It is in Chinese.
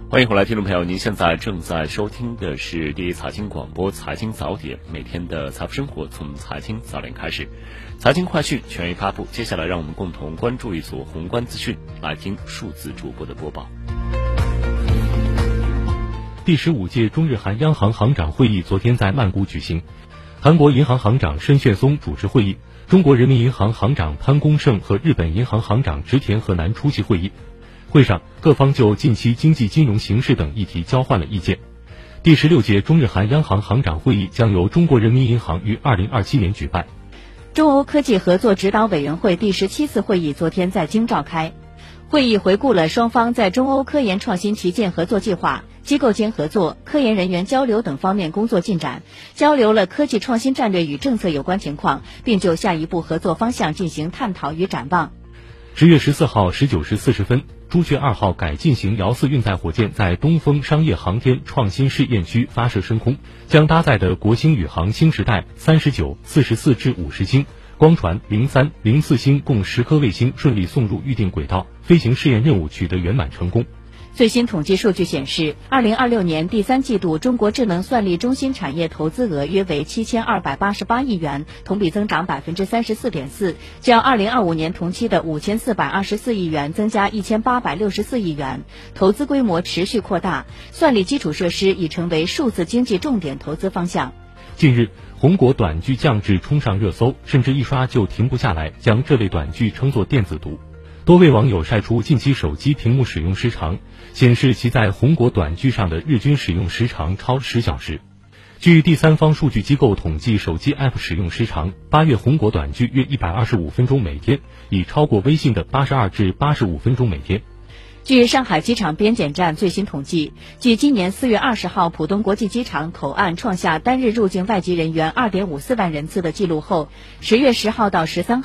欢迎回来，听众朋友，您现在正在收听的是第一财经广播财经早点，每天的财富生活从财经早点开始，财经快讯全域发布。接下来让我们共同关注一组宏观资讯，来听数字主播的播报。 第15届中日韩央行行长会议昨天在曼谷举行，韩国银行行长申炫松主持会议，中国人民银行行长潘功胜和日本银行行长植田和男出席会议。会上，各方就近期经济金融形势等议题交换了意见。第16届中日韩央行行长会议将由中国人民银行于2027年举办。 中欧科技合作指导委员会第17次会议昨天在京召开，会议回顾了双方在中欧科研创新旗舰合作计划、机构间合作、科研人员交流等方面工作进展，交流了科技创新战略与政策有关情况，并就下一步合作方向进行探讨与展望。 10月14号19时40分，朱雀2号改进型遥4运载火箭在东风商业航天创新试验区发射升空，将搭载的国星宇航新时代39、44至50星、光传03、04星共10颗卫星顺利送入预定轨道，飞行试验任务取得圆满成功。 最新统计数据显示，2026年第3季度中国智能算力中心产业投资额约为7288亿元，同比增长34.4%，较2025年同期的5424亿元增加1864亿元，投资规模持续扩大，算力基础设施已成为数字经济重点投资方向。 近日，红果短剧降至冲上热搜，甚至一刷就停不下来，将这类短剧称作电子毒。多位网友晒出近期手机屏幕使用时长，显示其在红果短剧上的日均使用时长超10小时。据第三方数据机构统计手机 App 使用时长，8月红果短剧约125分钟每天，已超过微信的82至85分钟每天。 据上海机场边检站最新统计，继今年4月20号浦东国际机场口岸创下单日入境外籍人员2.54万人次的记录后，10月10号到13